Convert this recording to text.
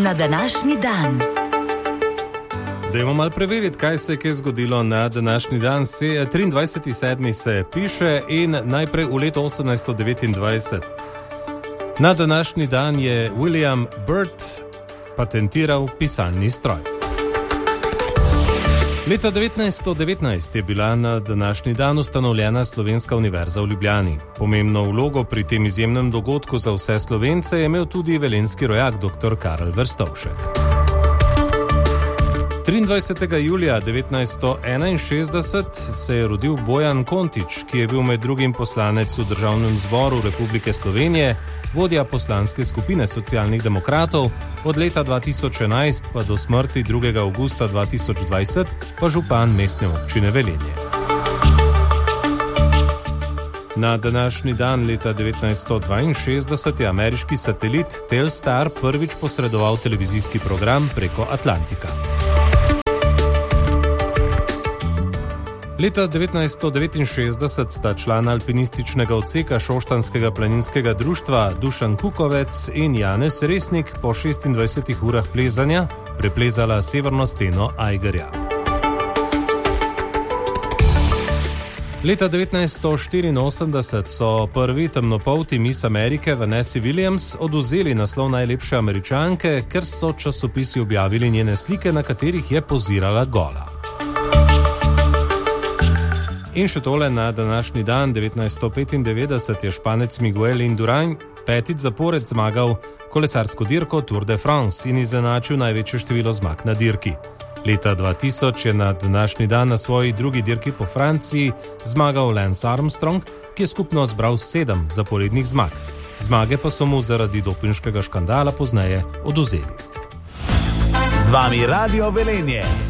na današnji dan. Dajmo malo preveriti, kaj se je zgodilo na današnji dan. 23.7. se piše in najprej v leto 1829. Na današnji dan je William Byrd patentiral pisalni stroj. Leta 1919 je bila na današnji dan ustanovljena Slovenska univerza v Ljubljani. Pomembno vlogo pri tem izjemnem dogodku za vse Slovence je imel tudi velenjski rojak dr. Karel Verstovšek. 23. julija 1961 se je rodil Bojan Kontič, ki je bil med drugim poslanec v Državnem zboru Republike Slovenije, vodja poslanske skupine socialnih demokratov, od leta 2011 pa do smrti 2. avgusta 2020 pa župan mestne občine Velenje. Na današnji dan leta 1962 je ameriški satelit Telstar prvič posredoval televizijski program preko Atlantika. Leta 1969 sta člana alpinističnega odseka Šoštanskega planinskega društva Dušan Kukovec in Janez Resnik po 26 urah plezanja preplezala severno steno Eigerja. Leta 1984 so prvi temnopolti Miss Amerike Vanessa Williams odvzeli naslov najlepše Američanke, ker so časopisi objavili njene slike, na katerih je pozirala gola. In še tole, na današnji dan 1995 je Španec Miguel Indurain petič zapored zmagal kolesarsko dirko Tour de France in izenačil največje število zmag na dirki. Leta 2000 je na današnji dan na svoji drugi dirki po Franciji zmagal Lance Armstrong, ki je skupno zbral 7 zaporednih zmag. Zmage pa so mu zaradi dopinškega škandala pozneje odvzeli. Z vami Radio Velenje.